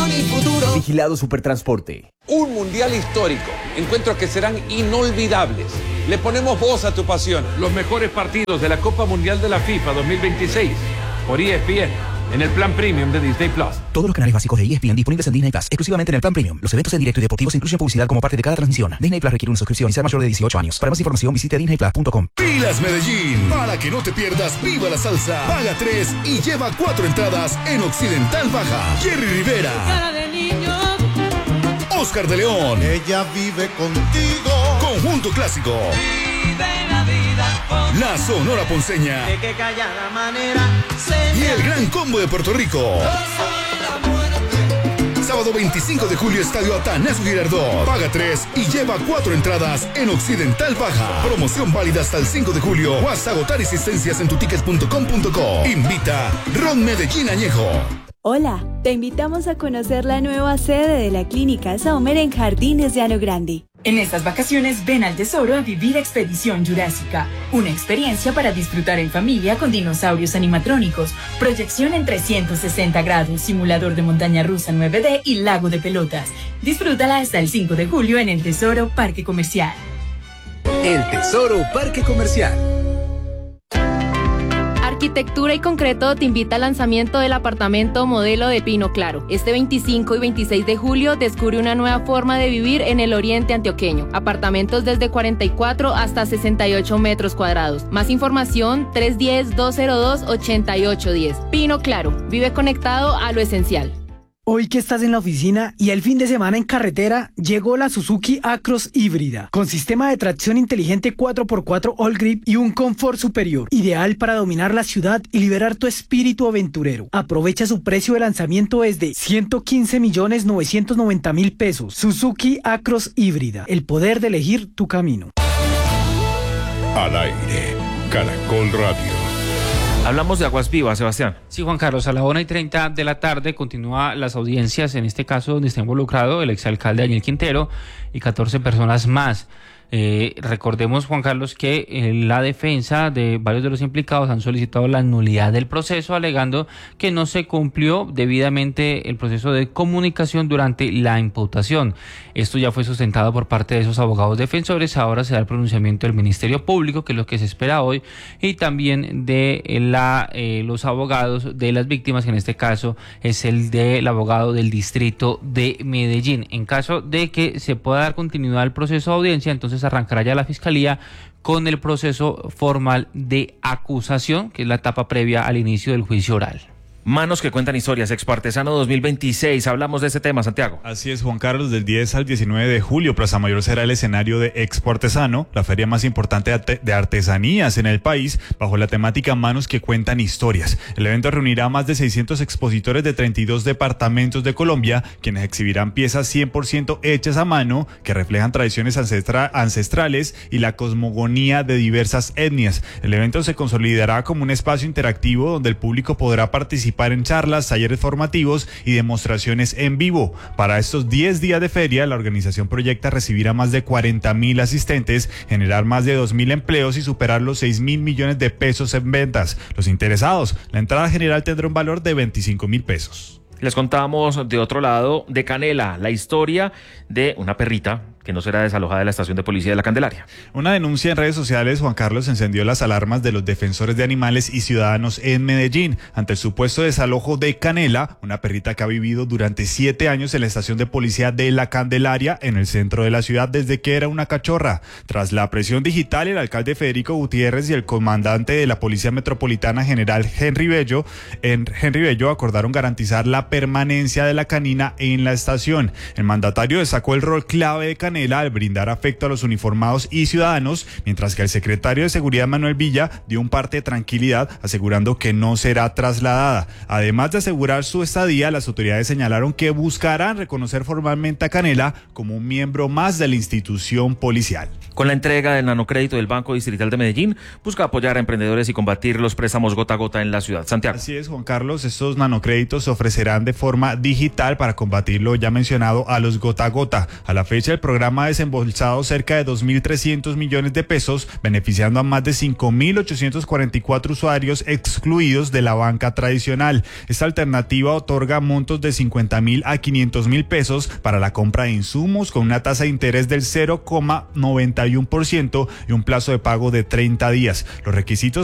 mi futuro. Vigilado Supertransporte. Un mundial histórico. Encuentros que serán inolvidables. Le ponemos voz a tu pasión. Los mejores partidos de la Copa Mundial de la FIFA 2026 por ESPN. En el plan premium de Disney Plus. Todos los canales básicos de ESPN disponibles en Disney Plus, exclusivamente en el plan premium. Los eventos en directo y deportivos incluyen publicidad como parte de cada transmisión. Disney Plus requiere una suscripción y ser mayor de 18 años. Para más información visite disneyplus.com. Pilas Medellín, para que no te pierdas Viva la Salsa. Paga 3 y lleva 4 entradas en Occidental Baja. Jerry Rivera, Cara de niño. Oscar de León, Ella vive contigo. Conjunto Clásico, Vive la vida con La Sonora Ponceña de que callada manera se y el Gran Combo de Puerto Rico. soy la muerte. Sábado 25 de julio, Estadio Atanasio Girardot. Paga 3 y lleva 4 entradas en Occidental Baja. Promoción válida hasta el 5 de julio o hasta agotar existencias en tutickets.com.co. Invita Ron Medellín Añejo. Hola, te invitamos a conocer la nueva sede de la Clínica Saumer en Jardines de Llano Grande. En estas vacaciones ven al Tesoro a vivir Expedición Jurásica, una experiencia para disfrutar en familia con dinosaurios animatrónicos, proyección en 360 grados, simulador de montaña rusa 9D y lago de pelotas. Disfrútala hasta el 5 de julio en el Tesoro Parque Comercial. El Tesoro Parque Comercial. Arquitectura y Concreto te invita al lanzamiento del apartamento modelo de Pino Claro. Este 25 y 26 de julio descubre una nueva forma de vivir en el oriente antioqueño. Apartamentos desde 44 hasta 68 metros cuadrados. Más información 310-202-8810. Pino Claro, vive conectado a lo esencial. Hoy que estás en la oficina y el fin de semana en carretera, llegó la Suzuki Acros híbrida, con sistema de tracción inteligente 4x4 All Grip y un confort superior, ideal para dominar la ciudad y liberar tu espíritu aventurero. Aprovecha su precio de lanzamiento desde 115.990.000 pesos. Suzuki Acros híbrida, el poder de elegir tu camino. Al aire, Caracol Radio. Hablamos de Aguas Vivas, Sebastián. Sí, Juan Carlos, a la 1:30 de la tarde continúan las audiencias, en este caso donde está involucrado el exalcalde Daniel Quintero y 14 personas más. Recordemos, Juan Carlos, que la defensa de varios de los implicados han solicitado la nulidad del proceso, alegando que no se cumplió debidamente el proceso de comunicación durante la imputación. Esto ya fue sustentado por parte de esos abogados defensores. Ahora se da el pronunciamiento del Ministerio Público, que es lo que se espera hoy, y también de los abogados de las víctimas, que en este caso es el del abogado del distrito de Medellín. En caso de que se pueda dar continuidad al proceso de audiencia, entonces arrancará ya la Fiscalía con el proceso formal de acusación, que es la etapa previa al inicio del juicio oral. Manos que cuentan historias, Expartesano 2026. Hablamos de este tema, Santiago. Así es, Juan Carlos, del 10 al 19 de julio, Plaza Mayor será el escenario de Expartesano, la feria más importante de artesanías en el país, bajo la temática Manos que cuentan historias. El evento reunirá a más de 600 expositores de 32 departamentos de Colombia, quienes exhibirán piezas 100% hechas a mano, que reflejan tradiciones ancestrales y la cosmogonía de diversas etnias. El evento se consolidará como un espacio interactivo donde el público podrá participar en charlas, talleres formativos y demostraciones en vivo. Para estos 10 días de feria, la organización proyecta recibir a más de 40.000 asistentes, generar más de 2.000 empleos y superar los 6.000 millones de pesos en ventas. Los interesados, la entrada general tendrá un valor de 25.000 pesos. Les contamos de otro lado de Canela, la historia de una perrita que no será desalojada de la estación de policía de La Candelaria. Una denuncia en redes sociales, Juan Carlos, encendió las alarmas de los defensores de animales y ciudadanos en Medellín ante el supuesto desalojo de Canela, una perrita que ha vivido durante 7 años en la estación de policía de La Candelaria, en el centro de la ciudad, desde que era una cachorra. Tras la presión digital, el alcalde Federico Gutiérrez y el comandante de la Policía Metropolitana, general Henry Bello, acordaron garantizar la permanencia de la canina en la estación. El mandatario destacó el rol clave de Canela al brindar afecto a los uniformados y ciudadanos, mientras que el secretario de Seguridad, Manuel Villa, dio un parte de tranquilidad, asegurando que no será trasladada. Además de asegurar su estadía, las autoridades señalaron que buscarán reconocer formalmente a Canela como un miembro más de la institución policial. Con la entrega del nanocrédito del Banco Distrital de Medellín, busca apoyar a emprendedores y combatir los préstamos gota a gota en la ciudad. Santiago. Así es, Juan Carlos, estos nanocréditos se ofrecerán de forma digital para combatir lo ya mencionado a los gota a gota. A la fecha, el programa programa ha desembolsado cerca de 2.300 millones de pesos, beneficiando a más de 5.844 usuarios excluidos de la banca tradicional. Esta alternativa otorga montos de 50.000 a 500.000 pesos para la compra de insumos con una tasa de interés del 0,91% y un plazo de pago de 30 días. Los requisitos